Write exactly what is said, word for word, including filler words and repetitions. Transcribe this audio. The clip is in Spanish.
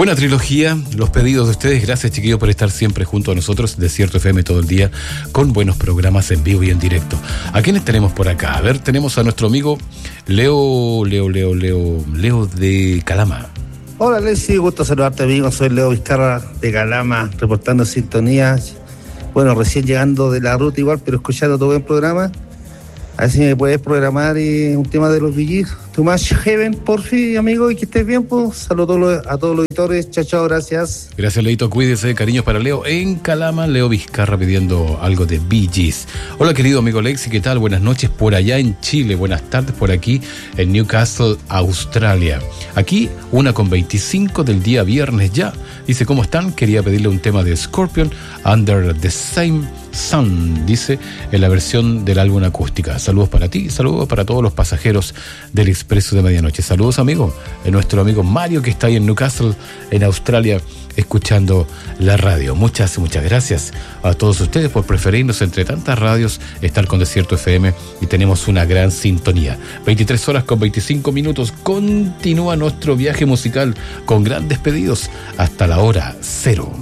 Buena trilogía, los pedidos de ustedes. Gracias, chiquillos, por estar siempre junto a nosotros. Desierto F M todo el día, con buenos programas en vivo y en directo. ¿A quiénes tenemos por acá? A ver, tenemos a nuestro amigo Leo, Leo, Leo, Leo, Leo de Calama. Hola, Leslie, gusto saludarte, amigo. Soy Leo Vizcarra de Calama, reportando sintonía. Bueno, recién llegando de la ruta igual, pero escuchando todo el programa. A ver si me puedes programar eh, un tema de los V Gs. Too Much Heaven, por fin, amigo, y que estés bien, pues. Saludos a todos los auditores. Chao, chao, gracias. Gracias, Leito. Cuídese, cariños para Leo en Calama. Leo Vizcarra pidiendo algo de V Gs. Hola, querido amigo Lexi, ¿qué tal? Buenas noches por allá en Chile. Buenas tardes por aquí en Newcastle, Australia. Aquí, una con veinticinco del día viernes ya. Dice, ¿cómo están? Quería pedirle un tema de Scorpion, Under the Same Sun, dice, en la versión del álbum acústica. Saludos para ti, saludos para todos los pasajeros del Expreso de Medianoche. Saludos, amigo, a nuestro amigo Mario, que está ahí en Newcastle, en Australia, escuchando la radio. Muchas, muchas gracias a todos ustedes por preferirnos entre tantas radios, estar con Desierto F M, y tenemos una gran sintonía. veintitrés horas con veinticinco minutos. Continúa nuestro viaje musical con grandes pedidos hasta la hora cero.